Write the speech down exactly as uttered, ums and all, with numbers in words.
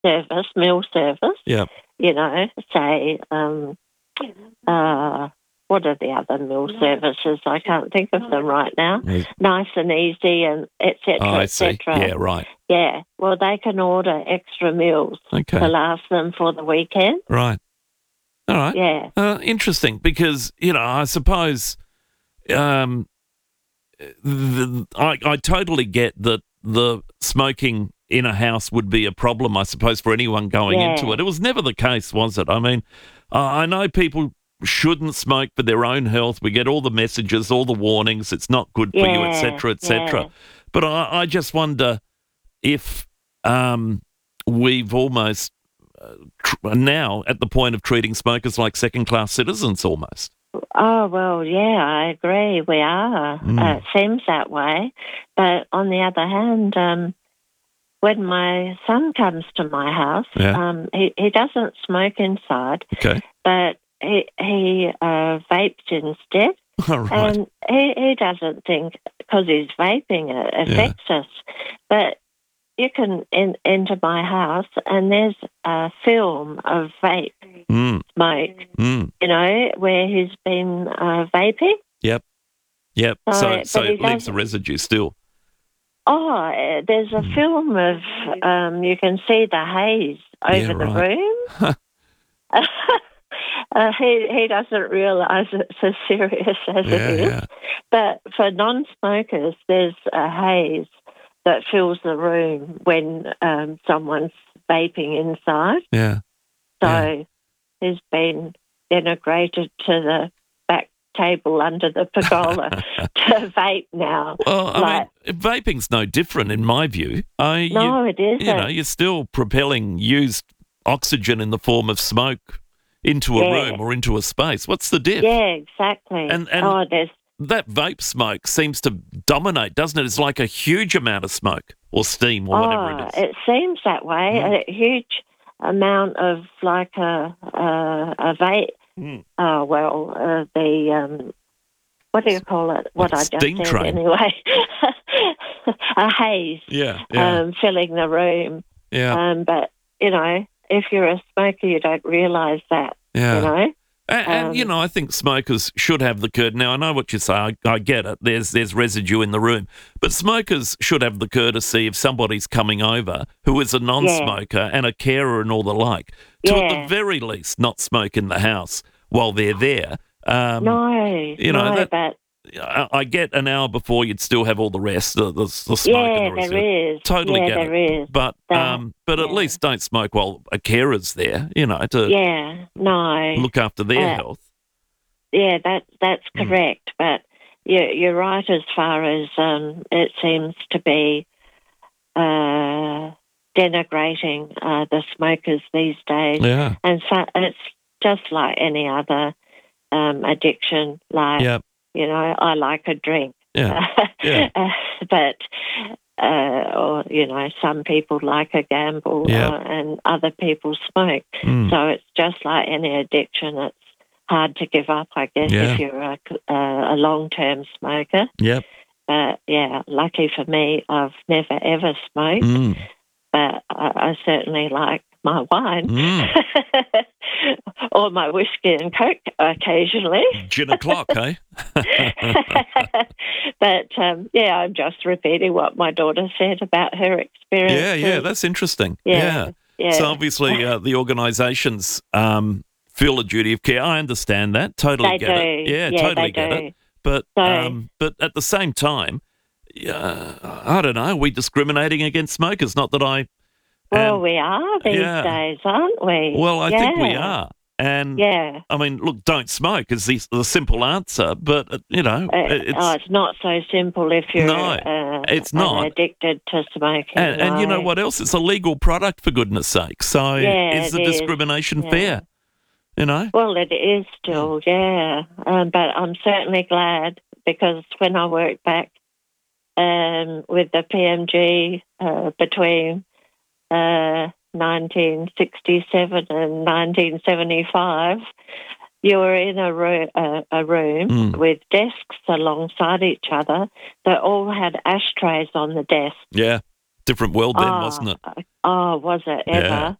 service, meal service. Yeah. You know, say, um, uh, what are the other meal services? I can't think of them right now. Yes. Nice and Easy and et cetera, Oh, I et see. cetera. Yeah, right. Yeah, well, they can order extra meals Okay. to last them for the weekend. Right. All right. Yeah. Uh, interesting, because, you know, I suppose um, the, I, I totally get that the smoking in a house would be a problem, I suppose, for anyone going Yeah. into it. It was never the case, was it? I mean, uh, I know people shouldn't smoke for their own health. We get all the messages, all the warnings, it's not good for you, Yeah, et cetera, et cetera. yeah. But I, I just wonder if um, we've almost uh, tr- now at the point of treating smokers like second-class citizens almost. Oh, well, yeah, I agree. We are. Mm. Uh, it seems that way. But on the other hand, um, when my son comes to my house, Yeah. um, he, he doesn't smoke inside, Okay. but he, he uh, vapes instead. All right. And he, he doesn't think, because he's vaping, it affects us. But you can in, enter my house and there's a film of vape Mm. smoke, Mm. you know, where he's been uh, vaping. Yep. Yep. So, So, but so he it leaves doesn't- the residue still. Oh, uh, there's a film of, um, you can see the haze over Yeah, the right. room. uh, he, he doesn't realise it's as serious as Yeah, it is. yeah. But for non-smokers, there's a haze that fills the room when um, someone's vaping inside. Yeah. So Yeah. he's been denigrated to the back table under the pergola to vape now. Well, I Like- mean, vaping's no different in my view. I, No, you, it isn't. you know, you're still propelling used oxygen in the form of smoke into a Yeah. room or into a space. What's the diff? Yeah, exactly. And- and- oh, there's That vape smoke seems to dominate, doesn't it? It's like a huge amount of smoke or steam or whatever oh, it is. it seems that way. Mm. A huge amount of like a a, a vape. Mm. Oh well, uh, the um, what do you call it? What Like I just steam said train. anyway. A haze Yeah, yeah, um, filling the room. yeah, Um, but you know, if you're a smoker, you don't realise that. yeah. You know. And, and you Um, know, I think smokers should have the courtesy. Now, I know what you say. I, I get it. There's there's residue in the room, but smokers should have the courtesy if somebody's coming over who is a non-smoker and a carer and all the like, to at Yeah. the very least not smoke in the house while they're there. Um, No, you know, no, that- but I, I get an hour before you'd still have all the rest, the, the, the smoke yeah, and the rest. there is. Totally yeah, get there it. is. But That- um, but at yeah. least don't smoke while a carer's there. You know, to Yeah, no. look after their Uh, health. Yeah, that that's Mm. correct. But you, you're right as far as um, it seems to be uh, denigrating uh, the smokers these days. Yeah. And so it's just like any other um, addiction. Like, Yeah. you know, I like a drink. Yeah. Yeah. Uh, but, uh, or, you know, some people like a gamble Yeah. uh, and other people smoke. Mm. So it's just like any addiction. It's hard to give up, I guess, Yeah. if you're a, a, a long-term smoker. Yep. But, yeah, lucky for me, I've never, ever smoked. Mm. But I, I certainly like my wine Mm. or my whiskey and coke occasionally. Gin o'clock, eh? But, um, yeah, I'm just repeating what my daughter said about her experience. Yeah, yeah, that's interesting. Yeah, Yeah. yeah. So obviously uh, the organisations um, feel a duty of care. I understand that. Totally They get do. it. Yeah, Yeah, totally they get do. it. But So- um, but at the same time, uh, I don't know, are we discriminating against smokers? Not that I Well, am- we are these yeah. days, aren't we? Well, I think we Yeah. are. And Yeah. I mean, look, don't smoke is the, the simple answer, but uh, you know, Uh, it's oh, it's not so simple if you're No, uh, it's not. addicted to smoking. and, and you know no. what else? It's a legal product, for goodness sake. So Yeah, is it the is. discrimination Yeah. fair? You know? Well, it is still, yeah. Um, but I'm certainly glad because when I worked back um, with the P M G uh, between uh, nineteen sixty-seven and nineteen seventy-five, you were in a, ro- uh, a room Mm. with desks alongside each other that all had ashtrays on the desk. Yeah. Different world then, oh, wasn't it? Oh, was it ever? Yeah.